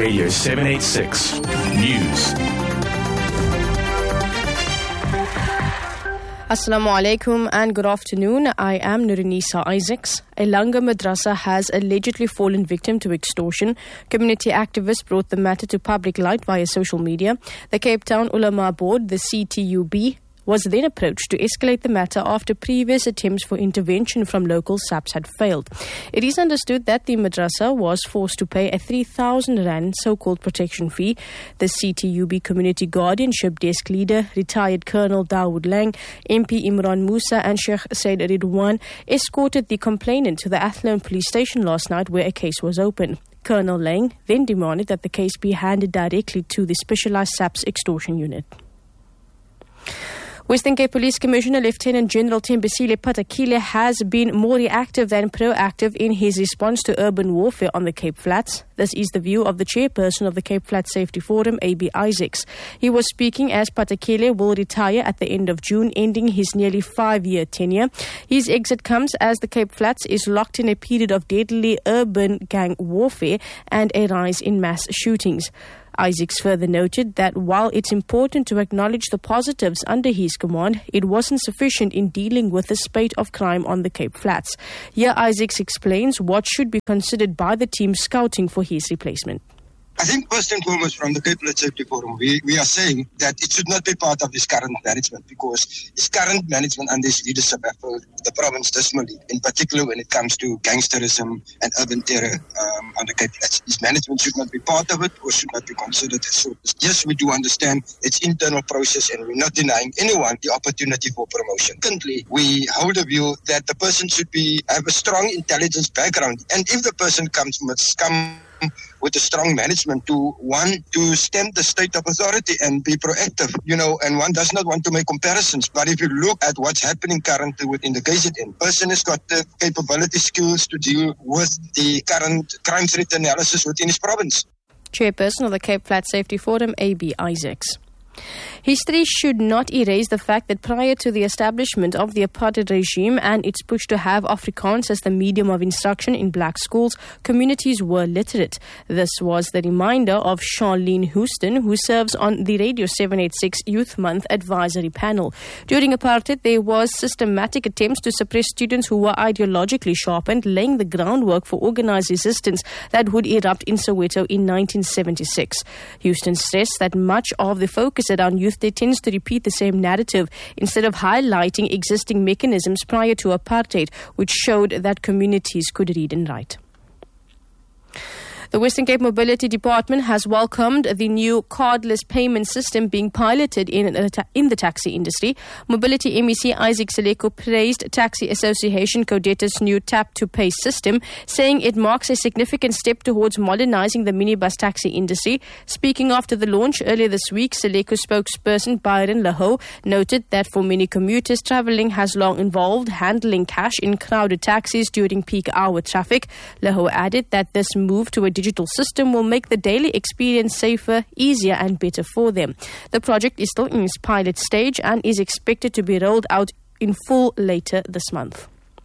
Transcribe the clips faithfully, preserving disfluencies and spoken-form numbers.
Radio seven eighty-six News. Assalamu alaikum and good afternoon. I am Nurinisa Isaacs. A Langa madrasa has allegedly fallen victim to extortion. Community activists brought the matter to public light via social media. The Cape Town Ulama Board, the C T U B, was then approached to escalate the matter after previous attempts for intervention from local S A Ps had failed. It is understood that the madrasa was forced to pay a three thousand rand so-called protection fee. The C T U B Community Guardianship Desk leader, retired Colonel Dawood Lang, M P Imran Musa and Sheikh Said Ridwan escorted the complainant to the Athlone police station last night where a case was open. Colonel Lang then demanded that the case be handed directly to the Specialized S A Ps Extortion Unit. Western Cape Police Commissioner Lieutenant General Thembisile Patakile has been more reactive than proactive in his response to urban warfare on the Cape Flats. This is the view of the chairperson of the Cape Flats Safety Forum, A B Isaacs. He was speaking as Patakile will retire at the end of June, ending his nearly five-year tenure. His exit comes as the Cape Flats is locked in a period of deadly urban gang warfare and a rise in mass shootings. Isaacs further noted that while it's important to acknowledge the positives under his command, it wasn't sufficient in dealing with the spate of crime on the Cape Flats. Here Isaacs explains what should be considered by the team scouting for his replacement. I think first and foremost from the Cape Flats Safety Forum, we, we are saying that it should not be part of this current management because this current management under his leadership have failed the province dismally, in particular when it comes to gangsterism and urban terror um, on the Cape Flats. This management should not be part of it or should not be considered as so. Yes, we do understand its internal process and we're not denying anyone the opportunity for promotion. Secondly, we hold a view that the person should be have a strong intelligence background, and if the person comes must come with a strong management to one to stem the state of authority and be proactive, you know, and one does not want to make comparisons. But if you look at what's happening currently within the K Z N, person has got the capability skills to deal with the current crime threat analysis within his province. Chairperson of the Cape Flats Safety Forum, A B Isaacs. History should not erase the fact that prior to the establishment of the apartheid regime and its push to have Afrikaans as the medium of instruction in black schools, communities were literate. This was the reminder of Charlene Houston, who serves on the Radio seven eighty-six Youth Month Advisory Panel. During apartheid, there was systematic attempts to suppress students who were ideologically sharpened, laying the groundwork for organized resistance that would erupt in Soweto in nineteen seventy-six. Houston stressed that much of the focus around youth day tends to repeat the same narrative instead of highlighting existing mechanisms prior to apartheid, which showed that communities could read and write. The Western Cape Mobility Department has welcomed the new cardless payment system being piloted in, uh, ta- in the taxi industry. Mobility M E C Isaac Seleko praised Taxi Association Codeta's new tap-to-pay system, saying it marks a significant step towards modernizing the minibus taxi industry. Speaking after the launch earlier this week, Seleko spokesperson Byron Laho noted that for many commuters, travelling has long involved handling cash in crowded taxis during peak hour traffic. Laho added that this move to a digital system will make the daily experience safer, easier and better for them. The project is still in its pilot stage and is expected to be rolled out in full later this month.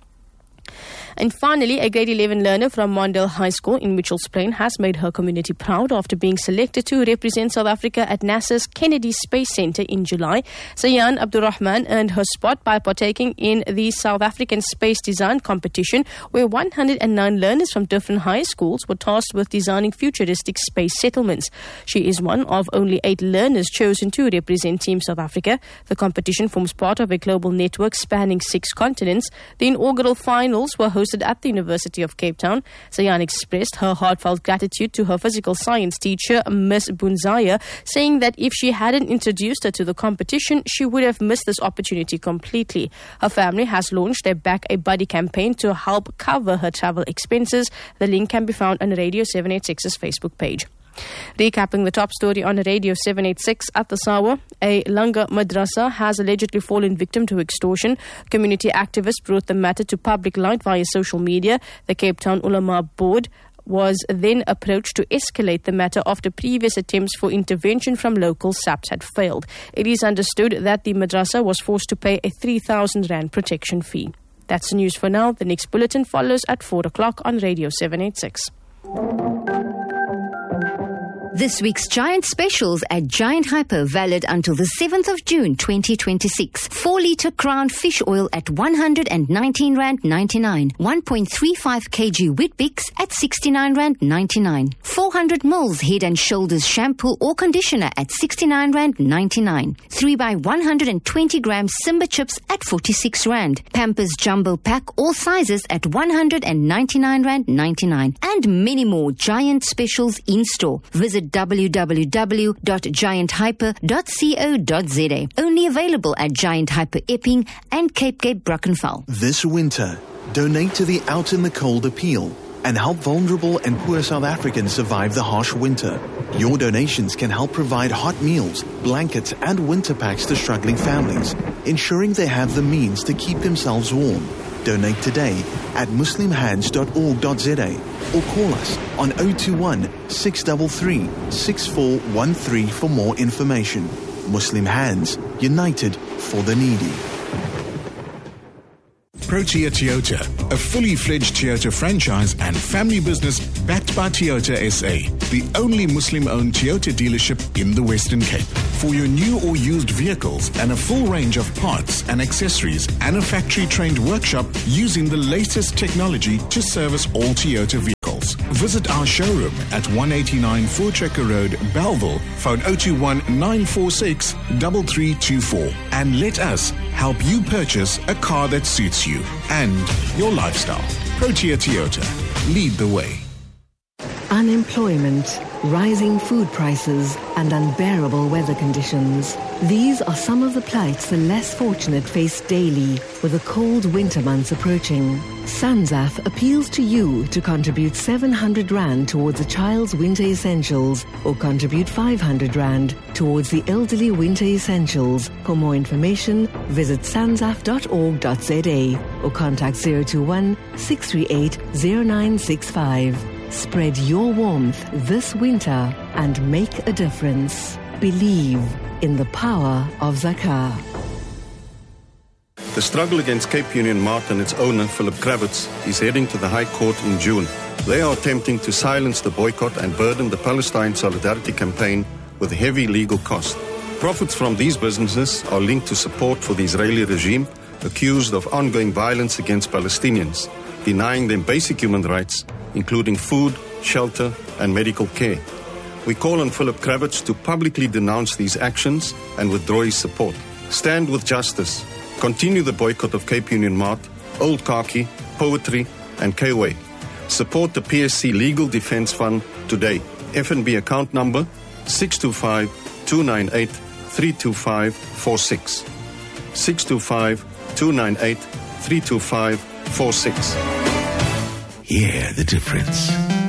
And finally, a grade eleven learner from Mondale High School in Mitchells Plain has made her community proud after being selected to represent South Africa at NASA's Kennedy Space Center in July. Sayan Abdurrahman earned her spot by partaking in the South African Space Design Competition, where one hundred nine learners from different high schools were tasked with designing futuristic space settlements. She is one of only eight learners chosen to represent Team South Africa. The competition forms part of a global network spanning six continents. The inaugural finals were hosted at the University of Cape Town. Sayan expressed her heartfelt gratitude to her physical science teacher, Miss Bunzaya, saying that if she hadn't introduced her to the competition, she would have missed this opportunity completely. Her family has launched a Back a Buddy campaign to help cover her travel expenses. The link can be found on Radio seven eighty-six's Facebook page. Recapping the top story on Radio seven eighty-six at the Sawa, a Langa madrasa has allegedly fallen victim to extortion. Community activists brought the matter to public light via social media. The Cape Town Ulama Board was then approached to escalate the matter after previous attempts for intervention from local S A Ps had failed. It is understood that the madrasa was forced to pay a three thousand rand protection fee. That's the news for now. The next bulletin follows at four o'clock on Radio seven eighty-six. This week's Giant specials at Giant Hyper, valid until the seventh of June twenty twenty-six. four litre Crown fish oil at one hundred nineteen rand ninety-nine. one point three five kilograms Weet-Bix at sixty-nine rand ninety-nine. four hundred milliliters Head and Shoulders shampoo or conditioner at sixty-nine rand ninety-nine. three by one hundred twenty grams Simba chips at forty-six rand. Pampers Jumbo Pack all sizes at one hundred ninety-nine rand ninety-nine. And many more Giant specials in store. Visit w w w dot giant hyper dot co dot z a. Only available at Giant Hyper Epping and Cape Gate Brackenfell. This winter, donate to the Out in the Cold appeal and help vulnerable and poor South Africans survive the harsh winter. Your donations can help provide hot meals, blankets and winter packs to struggling families, ensuring they have the means to keep themselves warm. Donate today at muslim hands dot org dot z a or call us on zero two one, six three three, six four one three for more information. Muslim Hands, united for the needy. Protea Toyota, a fully fledged Toyota franchise and family business backed by Toyota S A, the only Muslim-owned Toyota dealership in the Western Cape. For your new or used vehicles and a full range of parts and accessories and a factory-trained workshop using the latest technology to service all Toyota vehicles. Visit our showroom at one eighty-nine Voortrekker Road, Bellville, phone zero two one, nine four six, three three two four, and let us help you purchase a car that suits you and your lifestyle. Protea Toyota, lead the way. Unemployment, rising food prices, and unbearable weather conditions. These are some of the plights the less fortunate face daily with the cold winter months approaching. SANZAF appeals to you to contribute seven hundred rand towards a child's winter essentials or contribute five hundred rand towards the elderly winter essentials. For more information, visit sanzaf dot org dot z a or contact zero two one, six three eight, zero nine six five. Spread your warmth this winter and make a difference. Believe in the power of Zakar. The struggle against Cape Union Mart and its owner, Philip Kravitz, is heading to the High Court in June. They are attempting to silence the boycott and burden the Palestine Solidarity Campaign with heavy legal costs. Profits from these businesses are linked to support for the Israeli regime, accused of ongoing violence against Palestinians, denying them basic human rights, including food, shelter, and medical care. We call on Philip Kravitz to publicly denounce these actions and withdraw his support. Stand with justice. Continue the boycott of Cape Union Mart, Old Khaki, Poetry, and K-Way. Support the P S C Legal Defence Fund today. F N B account number six two five, two nine eight, three two five four six. six two five, two nine eight, three two five four six. Hear the difference.